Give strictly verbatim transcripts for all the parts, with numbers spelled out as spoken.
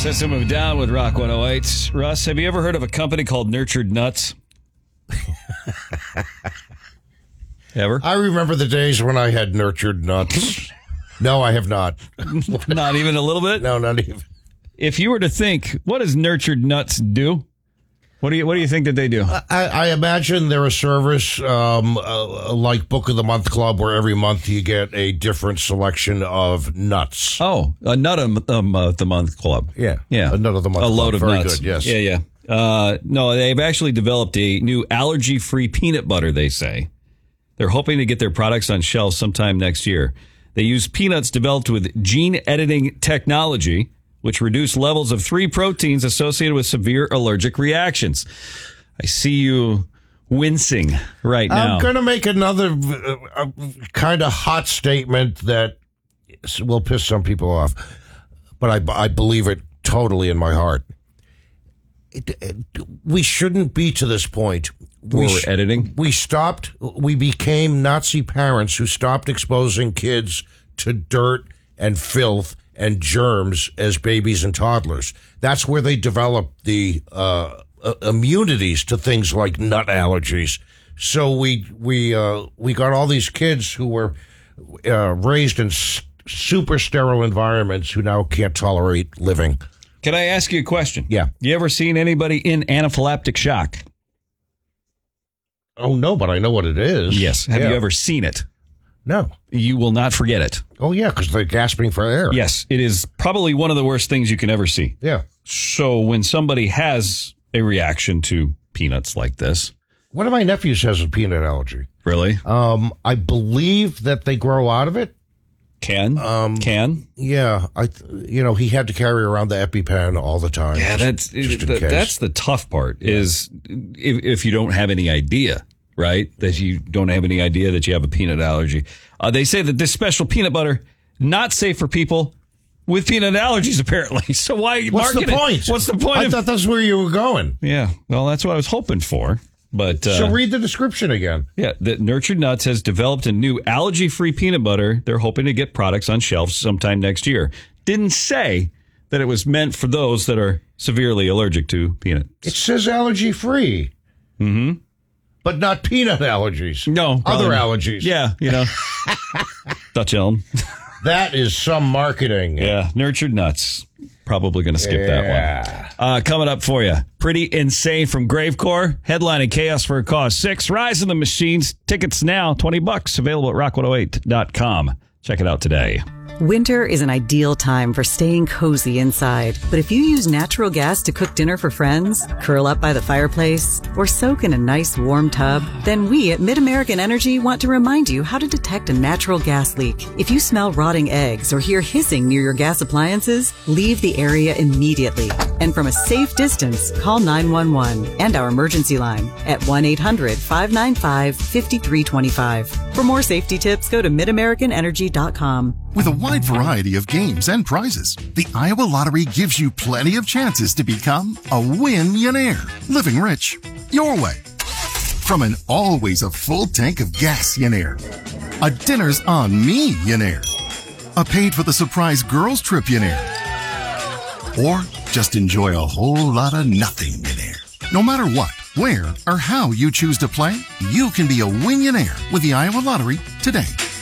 System of a Down with Rock one oh eight. Russ, have you ever heard of a company called Nurtured Nuts? Ever? I remember the days when I had Nurtured Nuts. No, I have not. Not even a little bit? No, not even. If you were to think, what does Nurtured Nuts do? What do you What do you think that they do? I, I imagine they're a service um, uh, like Book of the Month Club, where every month you get a different selection of nuts. Oh, a nut of um, uh, the month club. Yeah, yeah, a nut of the month. A club. load of Very nuts. Good, yes. Yeah, yeah. Uh, no, they've actually developed a new allergy-free peanut butter. They say they're hoping to get their products on shelves sometime next year. They use peanuts developed with gene editing technology, which reduce levels of three proteins associated with severe allergic reactions. I see you wincing right now. I'm going to make another uh, uh, kind of hot statement that will piss some people off, but I, I believe it totally in my heart. It, it, we shouldn't be to this point. We sh- editing? We stopped, we became Nazi parents who stopped exposing kids to dirt and filth and germs as babies and toddlers. That's where they develop the uh, uh, immunities to things like nut allergies. So we we uh, we got all these kids who were uh, raised in s- super sterile environments who now can't tolerate living. Can I ask you a question? Yeah. You ever seen anybody in anaphylactic shock? Oh, no, but I know what it is. Yes. Have yeah. you ever seen it? No. You will not forget it. Oh, yeah, because they're gasping for air. Yes, it is probably one of the worst things you can ever see. Yeah. So when somebody has a reaction to peanuts like this. One of my nephews has a peanut allergy. Really? Um, I believe that they grow out of it. Can? Um, Can? Yeah. I, you know, he had to carry around the EpiPen all the time. Yeah, that's just in that, case. that's the tough part is if, if you don't have any idea. Right? That you don't have any idea that you have a peanut allergy. Uh, they say that this special peanut butter, not safe for people with peanut allergies, apparently. So why What's the market it? point? What's the point? I of, thought that's where you were going. Yeah. Well, that's what I was hoping for. But uh, So read the description again. yeah, that Nurtured Nuts has developed a new allergy-free peanut butter. They're hoping to get products on shelves sometime next year. Didn't say that it was meant for those that are severely allergic to peanuts. It says allergy-free. Mm-hmm. But not peanut allergies. No. Other probably. allergies. Yeah, you know. Dutch elm. That is some marketing. Yeah, Nurtured Nuts. Probably going to skip Yeah. that one. Uh, coming up for you, Pretty Insane from Gravecore. Headlining Chaos for a Cause six. Rise in the Machines. Tickets now, twenty bucks. Available at rock one oh eight dot com. Check it out today. Winter is an ideal time for staying cozy inside. But if you use natural gas to cook dinner for friends, curl up by the fireplace, or soak in a nice warm tub, then we at Mid-American Energy want to remind you how to detect a natural gas leak. If you smell rotting eggs or hear hissing near your gas appliances, leave the area immediately. And from a safe distance, call nine one one and our emergency line at one eight hundred five nine five five three two five. For more safety tips, go to mid american energy dot com. With a wide variety of games and prizes, the Iowa Lottery gives you plenty of chances to become a win-yonaire, living rich your way. From an always a full tank of gas-yonaire, a dinner's on me-yonaire, a paid for the surprise girls trip yonaire, or just enjoy a whole lot of nothing-yonaire. No matter what, where, or how you choose to play, you can be a win-yonaire with the Iowa Lottery today.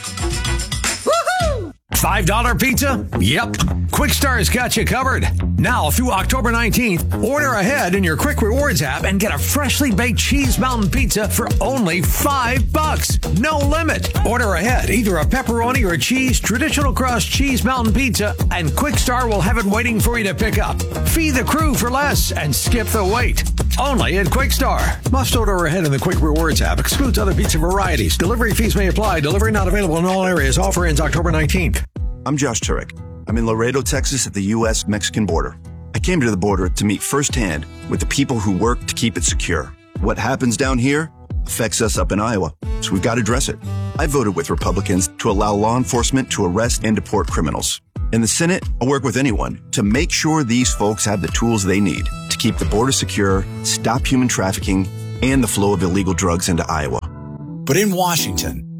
five dollar pizza? Yep. Quick Star's got you covered. Now through October nineteenth, order ahead in your Quick Rewards app and get a freshly baked cheese mountain pizza for only five bucks. No limit. Order ahead, either a pepperoni or cheese traditional crust cheese mountain pizza, and Quick Star will have it waiting for you to pick up. Feed the crew for less and skip the wait. Only at Quick Star. Must order ahead in the Quick Rewards app. Excludes other pizza varieties. Delivery fees may apply. Delivery not available in all areas. Offer ends October nineteenth. I'm Josh Turek. I'm in Laredo, Texas at the U S Mexican border. I came to the border to meet firsthand with the people who work to keep it secure. What happens down here affects us up in Iowa, so we've got to address it. I voted with Republicans to allow law enforcement to arrest and deport criminals. In the Senate, I'll work with anyone to make sure these folks have the tools they need to keep the border secure, stop human trafficking, and the flow of illegal drugs into Iowa. But in Washington,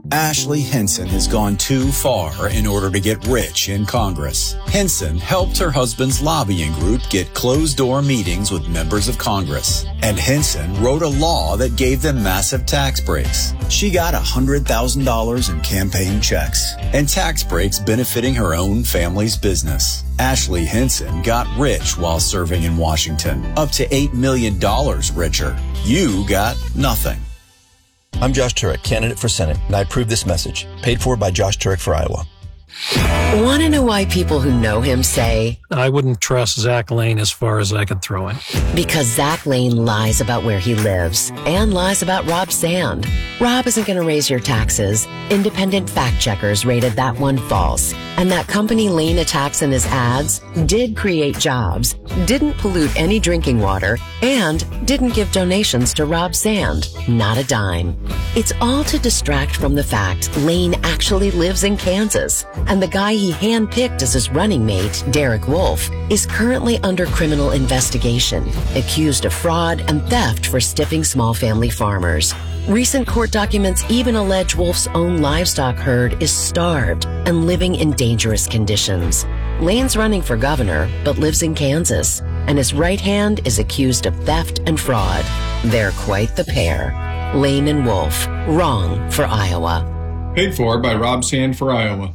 Ashley Henson has gone too far in order to get rich in Congress. Henson helped her husband's lobbying group get closed-door meetings with members of Congress. And Henson wrote a law that gave them massive tax breaks. She got one hundred thousand dollars in campaign checks and tax breaks benefiting her own family's business. Ashley Henson got rich while serving in Washington, up to eight million dollars richer. You got nothing. I'm Josh Turek, candidate for Senate, and I approve this message. Paid for by Josh Turek for Iowa. Want to know why people who know him say, I wouldn't trust Zach Lane as far as I could throw him? Because Zach Lane lies about where he lives and lies about Rob Sand. Rob isn't going to raise your taxes. Independent fact checkers rated that one false. And that company Lane attacks in his ads did create jobs, didn't pollute any drinking water, and didn't give donations to Rob Sand. Not a dime. It's all to distract from the fact Lane actually lives in Kansas. And the guy he handpicked as his running mate, Derek Wolf, is currently under criminal investigation, accused of fraud and theft for stiffing small family farmers. Recent court documents even allege Wolf's own livestock herd is starved and living in dangerous conditions. Lane's running for governor, but lives in Kansas, and his right hand is accused of theft and fraud. They're quite the pair. Lane and Wolf, wrong for Iowa. Paid for by Rob Sand for Iowa.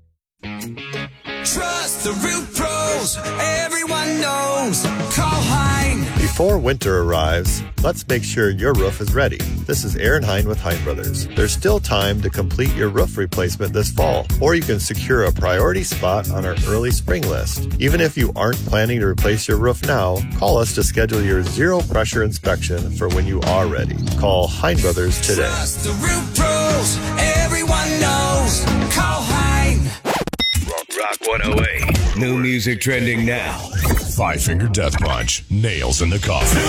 Trust the roof pros, everyone knows. Call Hein. Before winter arrives, let's make sure your roof is ready. This is Aaron Hein with Hein Brothers. There's still time to complete your roof replacement this fall, or you can secure a priority spot on our early spring list. Even if you aren't planning to replace your roof now, call us to schedule your zero pressure inspection for when you are ready. Call Hein Brothers today. Trust the roof pros, everyone knows. Call Hein. Rock one oh eight. New music trending now. Five Finger Death Punch. Nails in the coffin.